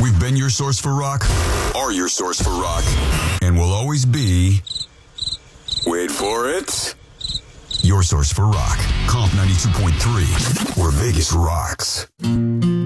We've been your source for rock, are your source for rock, and will always be, wait for it, your source for rock. Comp 92.3, where Vegas rocks.